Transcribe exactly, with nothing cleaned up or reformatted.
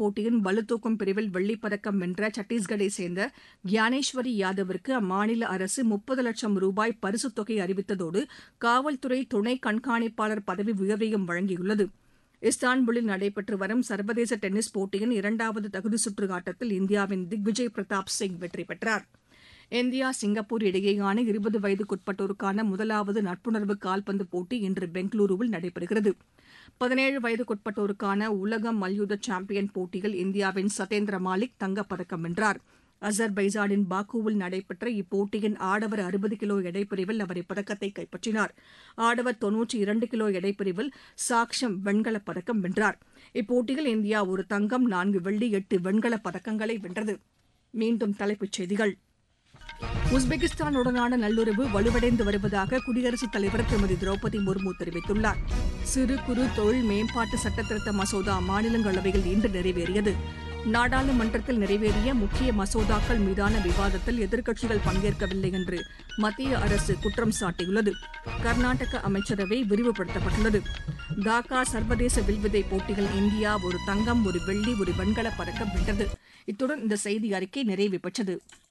போட்டியின் பளுதூக்கும் பிரிவில் வெள்ளிப் பதக்கம் வென்ற சத்தீஸ்கரை சேர்ந்த கியானேஸ்வரி யாதவிற்கு அம்மாநில அரசு முப்பது லட்சம் ரூபாய் பரிசுத் தொகை அறிவித்ததோடு காவல்துறை துணை கண்காணிப்பாளர் பதவி உயர்வையும் வழங்கியுள்ளது. இஸ்தான்புல்லில் நடைபெற்று வரும் சர்வதேச டென்னிஸ் போட்டியின் இரண்டாவது தகுதிச்சுற்று ஆட்டத்தில் இந்தியாவின் திக்விஜய் பிரதாப் சிங் வெற்றி பெற்றார். இந்தியா சிங்கப்பூர் இடையேயான இருபது வயதுக்குட்பட்டோருக்கான முதலாவது நட்புணர்வு கால்பந்து போட்டி இன்று பெங்களூருவில் நடைபெறுகிறது. பதினேழு வயதுக்குட்பட்டோருக்கான உலக மல்யுத்த சாம்பியன் போட்டியில் இந்தியாவின் சதேந்திர மாலிக் தங்கப்பதக்கம் வென்றார். அசர்பைஜானின் பாக்குவில் நடைபெற்ற இப்போட்டியின் ஆடவர் அறுபது கிலோ எடைப்பிரிவில் அவர் இப்பதக்கத்தை கைப்பற்றினார். ஆடவர் தொன்னூற்றி இரண்டு கிலோ எடைப்பிரிவில் சாக்ஷம் வெண்கலப் பதக்கம் வென்றார். இப்போட்டியில் இந்தியா ஒரு தங்கம், நான்கு வெள்ளி, எட்டு வெண்கலப் பதக்கங்களை வென்றது. மீண்டும் தலைப்புச் செய்திகள். உஸ்பெகிஸ்தானுடனான நல்லுறவு வலுவடைந்து வருவதாக குடியரசுத் தலைவர் திருமதி திரௌபதி முர்மு தெரிவித்துள்ளார். சிறு குறு தொழில் மேம்பாட்டு சட்டத்திருத்த மசோதா மாநிலங்களவையில் இன்று நிறைவேறியது. நாடாளுமன்றத்தில் நிறைவேறிய முக்கிய மசோதாக்கள் மீதான விவாதத்தில் எதிர்க்கட்சிகள் பங்கேற்கவில்லை என்று மத்திய அரசு குற்றம் சாட்டியுள்ளது. கர்நாடக அமைச்சரவை விரிவுபடுத்தப்பட்டுள்ளது. டாக்கா சர்வதேச வில்வித்தை போட்டியில் இந்தியா ஒரு தங்கம், ஒரு வெள்ளி, ஒரு வெண்கலப் பதக்கம் வென்றது. இத்துடன் இந்த செய்தி அறிக்கை நிறைவு பெற்றது.